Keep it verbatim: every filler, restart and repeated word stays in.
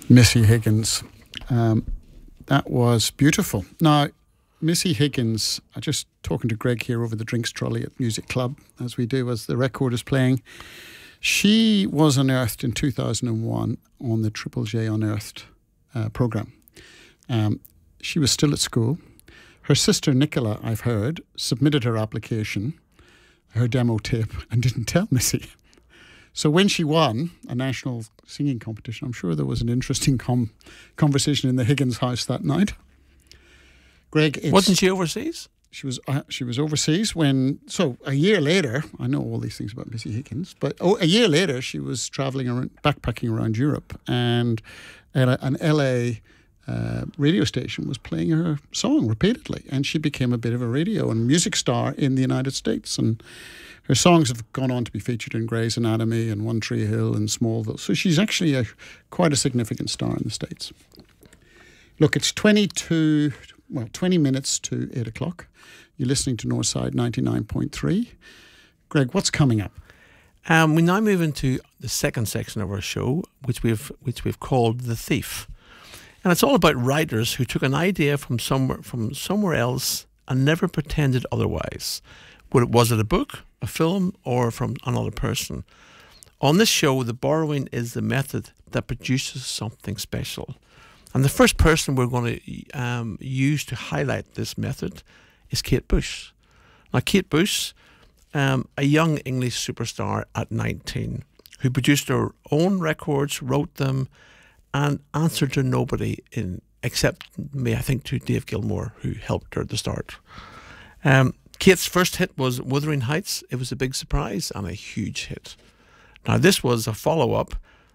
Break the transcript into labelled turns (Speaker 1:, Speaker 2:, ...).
Speaker 1: Missy Higgins. Um, that was beautiful. Now, Missy Higgins, I'm just talking to Greg here over the drinks trolley at Music Club, as we do as the record is playing. She was unearthed in two thousand one on the Triple J Unearthed uh, program. Um, she was still at school. Her sister Nicola, I've heard, submitted her application, her demo tape, and didn't tell Missy. So when she won a national singing competition, I'm sure there was an interesting com- conversation in the Higgins house that night. Greg, it's,
Speaker 2: wasn't she overseas?
Speaker 1: She was. Uh, she was overseas when. So a year later, I know all these things about Missy Higgins, but oh, a year later, she was traveling around, backpacking around Europe, and a, an L A uh, radio station was playing her song repeatedly, and she became a bit of a radio and music star in the United States. And her songs have gone on to be featured in Grey's Anatomy and One Tree Hill and Smallville. So she's actually a, quite a significant star in the States. Look, it's twenty-two, well, twenty minutes to eight o'clock. You're listening to Northside ninety-nine point three. Greg, what's coming up?
Speaker 2: Um, we now move into the second section of our show, which we've which we've called The Thief. And it's all about writers who took an idea from somewhere from somewhere else and never pretended otherwise. Was it a book, a film, or from another person? On this show, the borrowing is the method that produces something special. And the first person we're going to um, use to highlight this method is Kate Bush. Now, Kate Bush, um, a young English superstar at nineteen, who produced her own records, wrote them, and answered to nobody in except me, I think, to Dave Gilmour, who helped her at the start. Um, Kate's first hit was Wuthering Heights. It was a big surprise and a huge hit. Now, this was a follow-up